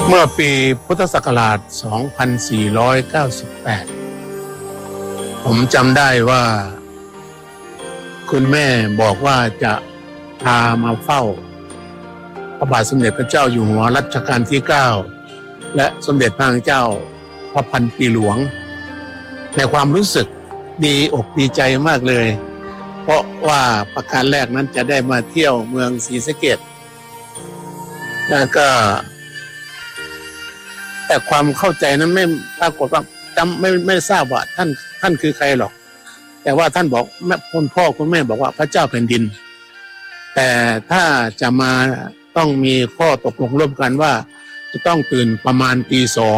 เมื่อปีพุทธศักราช 2498 ผมจำได้ว่าคุณแม่บอกว่าจะพามาเฝ้าพระบาทสมเด็จพระเจ้าอยู่หัวรัชกาลที่ 9 และสมเด็จพระนางเจ้าพระพันปีหลวงในความรู้สึกดีอกดีใจมากเลยเพราะว่าประการแรกนั้นจะได้มาเที่ยวเมืองศรีสะเกษแล้วก็แต่ความเข้าใจนั้นไม่ปรากฏว่าจำไม่ทราบว่าท่านคือใครหรอกแต่ว่าท่านบอกแม่คุณพ่อคุณแม่บอกว่าพระเจ้าแผ่นดินแต่ถ้าจะมาต้องมีข้อตกลงร่วมกันว่าจะต้องตื่นประมาณตี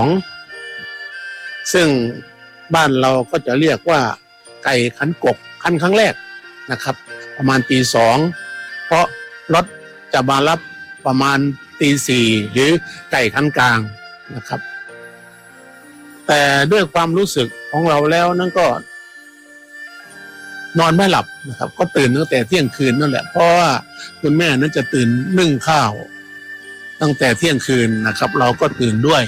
2ซึ่งบ้านเราก็จะเรียกว่าไก่ขันกกขันครั้งแรกนะครับประมาณตี 2เพราะรถจะมารับประมาณตี 4หรือไก่ขันกลางนะครับแต่ด้วยความรู้สึกของเราแล้วนั่นก็นอนไม่หลับนะครับก็ตื่นตั้งแต่เที่ยงคืนนั่นแหละเพราะว่าคุณแม่นั้นจะตื่นนึ่งข้าวตั้งแต่เที่ยงคืนนะครับเราก็ตื่นด้วย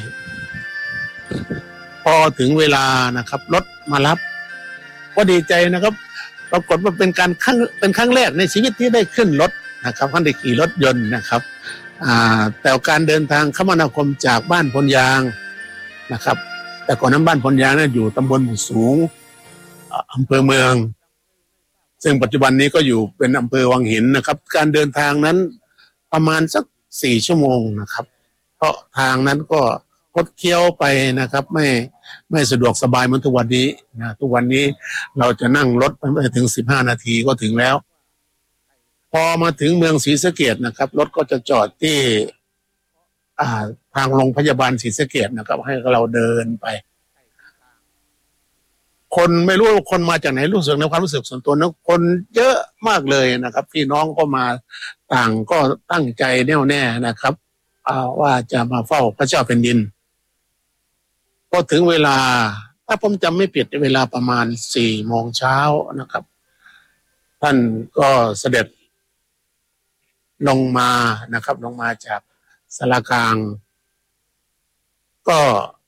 พอถึงเวลานะครับรถมารับก็ดีใจนะครับปรากฏว่าเป็นครั้งแรกในชีวิตที่ได้ขึ้นรถนะครับท่านได้ขี่รถยนต์นะครับแต่การเดินทางคมนาคมจากบ้านพลยางนะครับแต่ก่อนนั้นบ้านพลยางนั้นอยู่ตำบลหมู่สูงอำเภอเมืองซึ่งปัจจุบันนี้ก็อยู่เป็นอำเภอวังหินนะครับการเดินทางนั้นประมาณสัก4 ชั่วโมงนะครับเพราะทางนั้นก็คดเคี้ยวไปนะครับไม่สะดวกสบายเหมือนทุกวันนี้นะทุกวันนี้เราจะนั่งรถไปไม่ถึง15 นาทีก็ถึงแล้วพอมาถึงเมืองศรีสะเกษนะครับรถก็จะจอดที่ทางโรงพยาบาลศรีสะเกษนะครับให้เราเดินไปคนไม่รู้คนมาจากไหนรู้สึกในความรู้สึกส่วนตัวนะคนเยอะมากเลยนะครับพี่น้องก็มาต่างก็ตั้งใจแน่วแน่นะครับว่าจะมาเฝ้าพระเจ้าแผ่นดินพอถึงเวลาถ้าผมจำไม่ผิดเวลาประมาณ4 โมงเช้านะครับท่านก็เสด็จลงมานะครับลงมาจากศาลากลางก็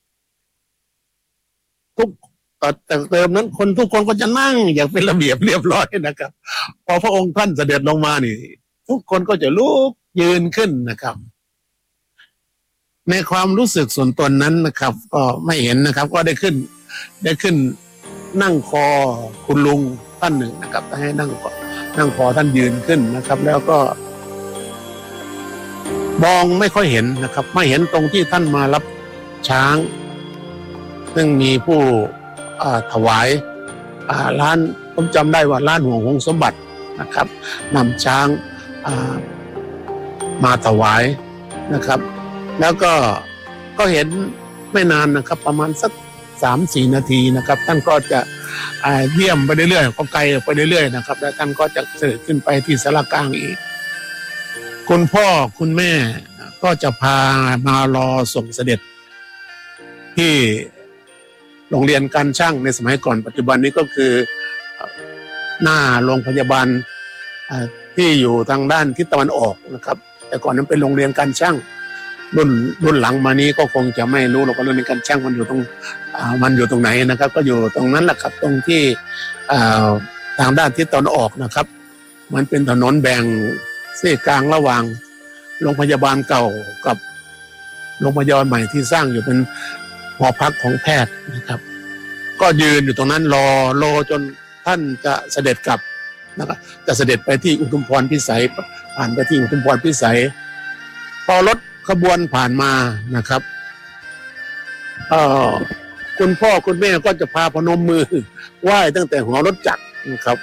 แต่เติมนั้นคนทุกคนก็จะนั่งอย่างเป็นระเบียบเรียบร้อยนะครับพอพระองค์ท่านเสด็จลงมานี่ทุกคนก็จะลุกยืนขึ้นนะครับในความรู้สึกส่วนตนนั้นนะครับก็ไม่เห็นนะครับก็ได้ขึ้นนั่งคอคุณลุงท่านหนึ่งนะครับให้นั่งคอท่านยืนขึ้นนะครับแล้วก็มองไม่ค่อยเห็นนะครับไม่เห็นตรงที่ท่านมารับช้างซึ่งมีผู้ถวายร้านผมจำได้ว่าร้านห่วงหงสมบัตินะครับนำช้างมาถวายนะครับแล้วก็เห็นไม่นานนะครับประมาณสัก 3-4 นาทีนะครับท่านก็จะเยี่ยมไปเรื่อยๆก็ไกลไปเรื่อยๆนะครับแล้วท่านก็จะเสด็จขึ้นไปที่ศาลากลางอีกคุณพ่อคุณแม่ก็จะพามารอส่งเสด็จที่โรงเรียนการช่างในสมัยก่อนปัจจุบันนี้ก็คือหน้าโรงพยาบาลที่อยู่ทางด้านทิศตะวันออกนะครับแต่ก่อนนั้นเป็นโรงเรียนการช่างรุ่นหลังมานี้ก็คงจะไม่รู้หรอกว่าโรงเรียนการช่างมันอยู่ตรงไหนนะครับก็อยู่ตรงนั้นแหละครับตรงที่ทางด้านทิศตะวันออกนะครับมันเป็นถนนแบ่งซี่กลางระหว่างโรงพยาบาลเก่ากับโรงพยาบาลใหม่ที่สร้างอยู่เป็นหอพักของแพทย์นะครับก็ยืนอยู่ตรงนั้นรอจนท่านจะเสด็จกลับนะครับจะเสด็จไปที่อุทุมพรพิสัยผ่านไปที่อุทุมพรพิสัยพอรถขบวนผ่านมานะครับคุณพ่อคุณแม่ก็จะพาพนมมือไหว้ตั้งแต่หัวรถจักรนะครับ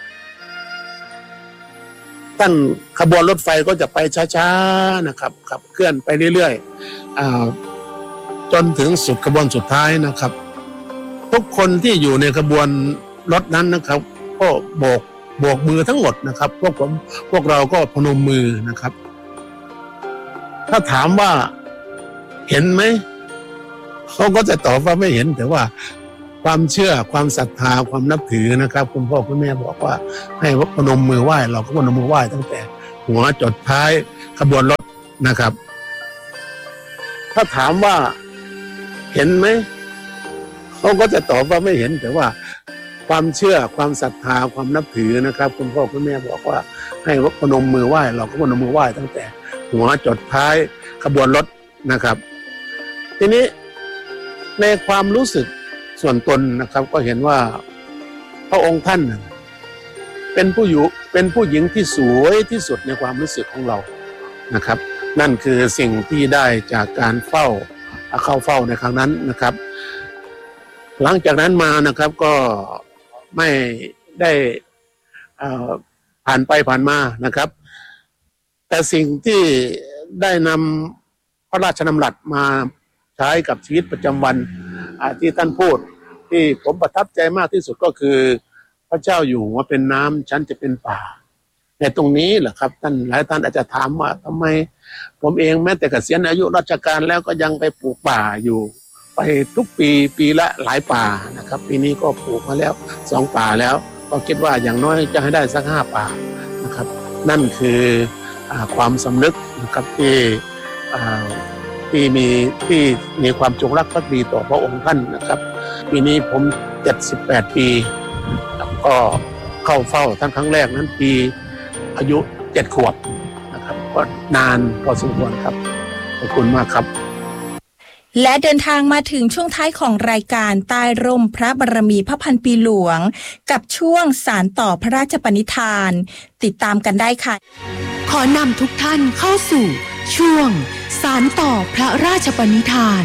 ท่านขบวนรถไฟก็จะไปช้าๆนะครับขับเคลื่อนไปเรื่อยๆจนถึงสุดขบวนสุดท้ายนะครับทุกคนที่อยู่ในขบวนรถนั้นนะครับก็โบกมือทั้งหมดนะครับพวกเราก็พนมมือนะครับถ้าถามว่าเห็นไหมเขาก็จะตอบว่าไม่เห็นแต่ว่าความเชื่อความศรัทธาความนับถือนะครับคุณพ่อคุณแม่บอกว่าให้พนมมือไหว้เราก็พนมมือไหว้ตั้งแต่หัวจดท้ายขบวนรถนะครับถ้าถามว่าเห็นไหมเขาก็จะตอบว่าไม่เห็นแต่ว่าความเชื่อความศรัทธาความนับถือนะครับคุณพ่อคุณแม่บอกว่าให้พนมมือไหว้เราก็พนมมือไหว้ตั้งแต่หัวจดท้ายขบวนรถนะครับทีนี้ในความรู้สึกส่วนตนนะครับก็เห็นว่าพระองค์ท่านเป็นผู้หญิงที่สวยที่สุดในความรู้สึกของเรานะครับนั่นคือสิ่งที่ได้จากการเข้าเฝ้าในครั้งนั้นนะครับหลังจากนั้นมานะครับก็ไม่ได้ผ่านไปผ่านมานะครับแต่สิ่งที่ได้นำพระราชดำรัสมาใช้กับชีวิตประจำวันที่ท่านพูดที่ผมประทับใจมากที่สุดก็คือพระเจ้าอยู่หัวเป็นน้ำฉันจะเป็นป่าในตรงนี้แหละครับท่านหลายท่านอาจจะถามว่าทำไมผมเองแม้แต่เกษียณอายุราชการแล้วก็ยังไปปลูกป่าอยู่ไปทุกปีละหลายป่านะครับปีนี้ก็ปลูกมาแล้ว2 ป่าแล้วก็คิดว่าอย่างน้อยจะให้ได้สัก5 ป่านะครับนั่นคือความสำนึกนะครับที่มีความจงรักภักดีต่อพระองค์ท่านนะครับปีนี้ผม78 ปีก็เข้าเฝ้าทั้งครั้งแรกนั้นปีอายุ7 ขวบนะครับก็นานพอสมควรครับขอบคุณมากครับและเดินทางมาถึงช่วงท้ายของรายการใต้ร่มพระบารมีพระพันปีหลวงกับช่วงสานต่อพระราชปณิธานติดตามกันได้ค่ะขอนำทุกท่านเข้าสู่ช่วงสานต่อพระราชปณิธาน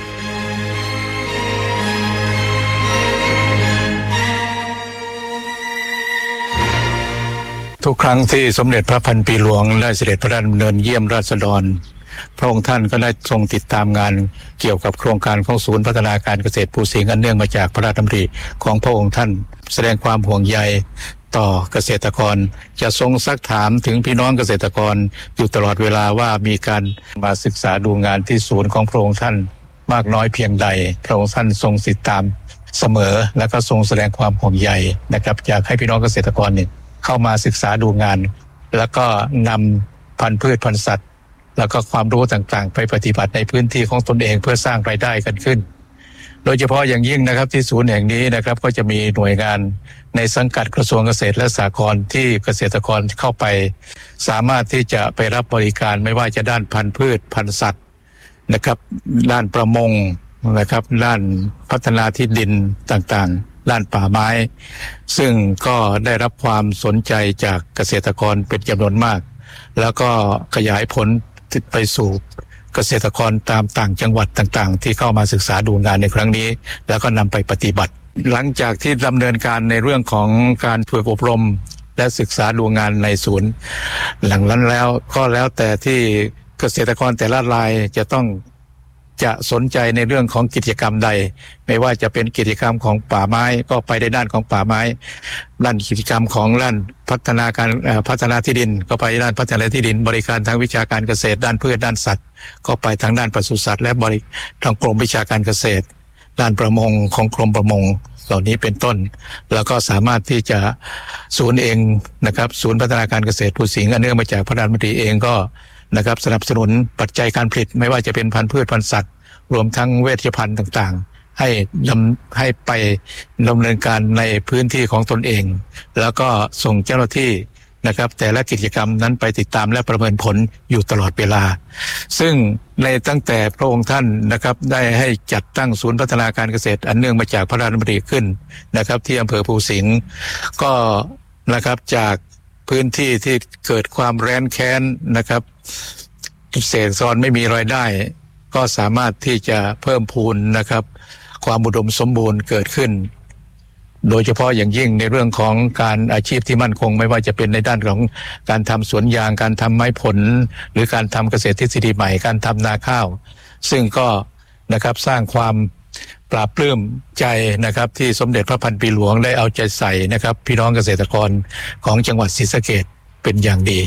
ทุกครั้งที่สมเด็จพระพันปีหลวงได้เสด็จพระราชดำเนินเยี่ยมราษฎรพระองค์ท่านก็ได้ทรงติดตามงานเกี่ยวกับโครงการของศูนย์พัฒนาการเกษตรภูสิงห์อันเนื่องมาจากพระราชดำริของพระองค์ท่านแสดงความห่วงใยต่อเกษตรกรจะทรงซักถามถึงพี่น้องเกษตรกรอยู่ตลอดเวลาว่ามีการมาศึกษาดูงานที่ศูนย์ของพระองค์ท่านมากน้อยเพียงใดพระองค์ท่านทรงติดตามเสมอและก็ทรงแสดงความห่วงใยนะครับอยากให้พี่น้องเกษตรกรเนี่ยเข้ามาศึกษาดูงานแล้วก็นำพันธุ์พืชพันธุ์สัตว์แล้วก็ความรู้ต่างๆไปปฏิบัติในพื้นที่ของตนเองเพื่อสร้างรายได้กันขึ้นโดยเฉพาะอย่างยิ่งนะครับที่ศูนย์แห่งนี้นะครับก็จะมีหน่วยงานในสังกัดกระทรวงเกษตรและสหกรณ์ที่เกษตรกรเข้าไปสามารถที่จะไปรับบริการไม่ว่าจะด้านพันธุ์พืชพันธุ์สัตว์นะครับด้านประมงนะครับด้านพัฒนาที่ดินต่างๆด้านป่าไม้ซึ่งก็ได้รับความสนใจจากเกษตรกรเป็นจำนวนมากแล้วก็ขยายผลไปสู่เกษตรกรตามต่างจังหวัดต่างๆที่เข้ามาศึกษาดูงานในครั้งนี้แล้วก็นำไปปฏิบัติหลังจากที่ดำเนินการในเรื่องของการฝึกอบรมและศึกษาดูงานในศูนย์หลังนั้นแล้วก็แล้วแต่ที่เกษตรกรแต่ละรายจะสนใจในเรื่องของกิจกรรมใดไม่ว่าจะเป็นกิจกรรมของป่าไม้ก็ไปในด้านของป่าไม้ด้านกิจกรรมของด้านพัฒนาที่ดินก็ไปด้านพัฒนาที่ดินบริการทางวิชาการเกษตรด้านพืชด้านสัตว์ก็ไปทางด้านปศุสัตว์และทางกรมวิชาการเกษตรด้านประมงของกรมประมงเหล่านี้เป็นต้นแล้วก็สามารถที่จะศูนย์เองนะครับศูนย์พัฒนาการเกษตรภูสิงห์อันเนื่องมาจากพระราชดำริเองก็นะครับสนับสนุนปัจจัยการผลิตไม่ว่าจะเป็นพันธุ์พืชพันธุ์สัตว์รวมทั้งเวชภัณฑ์ต่างๆให้ไปดำเนินการในพื้นที่ของตนเองแล้วก็ส่งเจ้าหน้าที่นะครับแต่ละกิจกรรมนั้นไปติดตามและประเมินผลอยู่ตลอดเวลาซึ่งในตั้งแต่พระองค์ท่านนะครับได้ให้จัดตั้งศูนย์พัฒนาการเกษตรอันเนื่องมาจากพระราชดำริขึ้นนะครับที่อำเภอภูสิงห์ก็นะครับจากพื้นที่ที่เกิดความแร้นแค้นนะครับเกษตรกรไม่มีรายได้ก็สามารถที่จะเพิ่มพูนนะครับความอุดมสมบูรณ์เกิดขึ้นโดยเฉพาะอย่างยิ่งในเรื่องของการอาชีพที่มั่นคงไม่ว่าจะเป็นในด้านของการทำสวนยางการทำไม้ผลหรือการทำเกษตรทฤษฎีใหม่การทำนาข้าวซึ่งก็นะครับสร้างความปราบปลื้มใจนะครับที่สมเด็จพระพันปีหลวงได้เอาใจใส่นะครับพี่น้องเกษตรกรของจังหวัดศรีสะเกษเป็นอย่างดี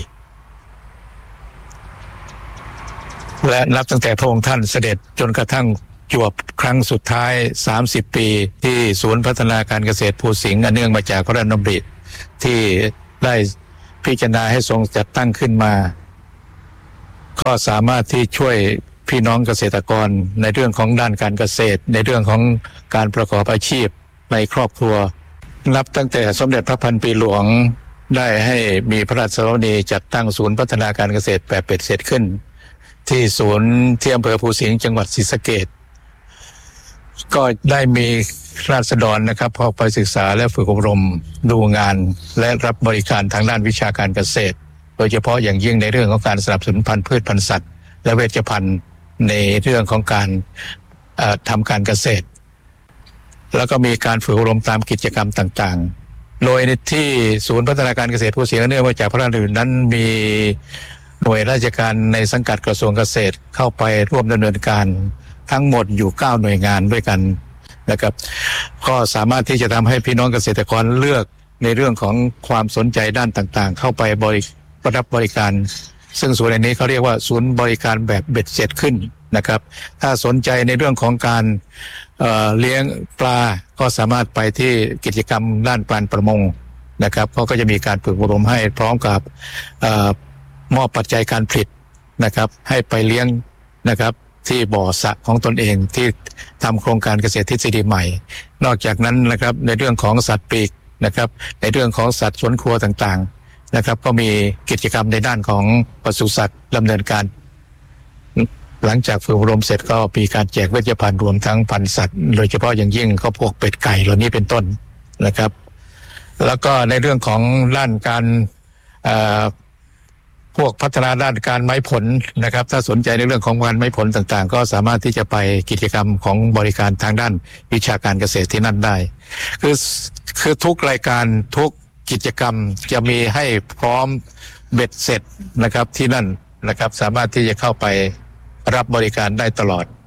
และนับตั้งแต่พระองค์ท่านเสด็จจนกระทั่งจวบครั้งสุดท้าย30 ปีที่ศูนย์พัฒนาการเกษตรภูสิงห์อันเนื่องมาจากพระราชดำริที่ได้พิจารณาให้ทรงจัดตั้งขึ้นมาก็สามารถที่ช่วยพี่น้องเกษตรกรในเรื่องของด้านการเกษตรในเรื่องของการประกอบอาชีพในครอบครัวนับตั้งแต่สมเด็จพระพันปีหลวงได้ให้มีพระราชกรณีจัดตั้งศูนย์พัฒนาการเกษตรแบบเป็ดเสร็จขึ้นที่ศูนย์ที่อำเภอภูสิงห์จังหวัดศรีสะเกษก็ได้มีราษฎรนะครับพอไปศึกษาและฝึกอบรมดูงานและรับบริการทางด้านวิชาการเกษตรโดยเฉพาะอย่างยิ่งในเรื่องของการสนับสนุนพันธุ์พืชพันธุ์สัตว์และเวชภัณฑ์ในเรื่องของการทำการเกษตรแล้วก็มีการฝึกอบรมตามกิจกรรมต่างๆโดยที่ศูนย์พัฒนาการเกษตรภูสิงห์เนื่องมาจากพระราชดำรินั้นมีหน่วยราชการในสังกัดกระทรวงเกษตรเข้าไปร่วมดำเนินการทั้งหมดอยู่9หน่วยงานด้วยกันนะครับก็สามารถที่จะทำให้พี่น้องเกษตรกรเลือกในเรื่องของความสนใจด้านต่างๆเข้าไปรับบริการซึ่งศูนย์นี้เขาเรียกว่าศูนย์บริการแบบเบ็ดเสร็จขึ้นนะครับถ้าสนใจในเรื่องของการเลี้ยงปลาก็สามารถไปที่กิจกรรมด้านการประมงนะครับเขาก็จะมีการฝึกอบรมให้พร้อมกับมอบปัจจัยการผลิตนะครับให้ไปเลี้ยงนะครับที่บ่อสระของตนเองที่ทำโครงการเกษตรทฤษฎีใหม่นอกจากนั้นนะครับในเรื่องของสัตว์ปีกนะครับในเรื่องของสัตว์สวนครัวต่างๆนะครับก็มีกิจกรรมในด้านของปศุสัตว์ดำเนินการหลังจากฝึกอบรมเสร็จก็มีการแจกเวชภัณฑ์รวมทั้งพันธุ์สัตว์โดยเฉพาะอย่างยิ่งก็พวกเป็ดไก่เหล่านี้เป็นต้นนะครับแล้วก็ในเรื่องของด้านการพวกพัฒนาด้านการไม้ผลนะครับถ้าสนใจในเรื่องของการไม้ผลต่างๆก็สามารถที่จะไปกิจกรรมของบริการทางด้านวิชาการเกษตรที่นั่นได้คือทุกรายการทุกกิจกรรมจะมีให้พร้อมเบ็ดเสร็จนะครับที่นั่นนะครับสามารถที่จะเข้าไปรับบริการได้ตลอด